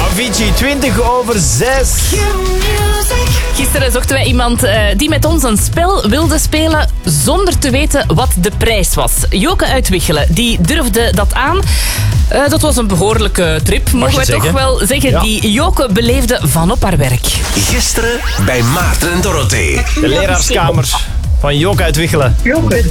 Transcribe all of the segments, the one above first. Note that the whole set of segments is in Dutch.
Avicii, 6:20. Gisteren zochten wij iemand die met ons een spel wilde spelen zonder te weten wat de prijs was. Joke uit Wichelen, die durfde dat aan. Dat was een behoorlijke trip, mogen we toch wel zeggen. Ja. Die Joke beleefde van op haar werk. Gisteren bij Maarten en Dorothee. De leraarskamer van Joke uit Wichelen. De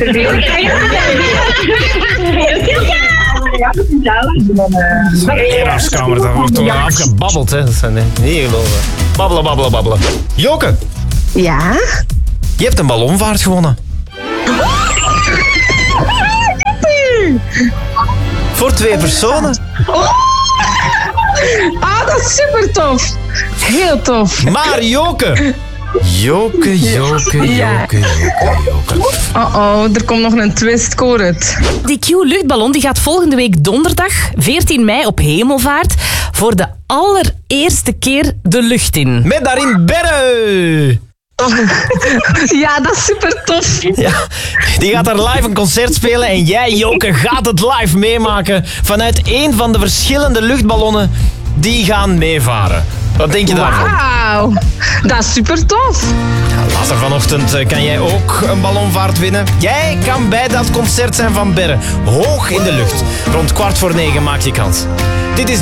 leraarskamer, daar wordt toch afgebabbeld, hè. Dat zijn niet geloven. Babbelen. Joke. Ja? Je hebt een ballonvaart gewonnen. Voor 2 personen. Ah, dat is super tof. Heel tof. Maar Joke. Joke. Oh, er komt nog een twist, ik hoor het. Die Q-luchtballon die gaat volgende week donderdag, 14 mei, op Hemelvaart voor de allereerste keer de lucht in. Met daarin Berre. Ja, dat is super tof. Ja, die gaat daar live een concert spelen en jij, Joke, gaat het live meemaken vanuit een van de verschillende luchtballonnen die gaan meevaren. Wat denk je daarvan? Wauw, dat is super tof. Ja, later vanochtend kan jij ook een ballonvaart winnen. Jij kan bij dat concert zijn van Berre. Hoog in de lucht. Rond 8:45 maak je kans. Dit is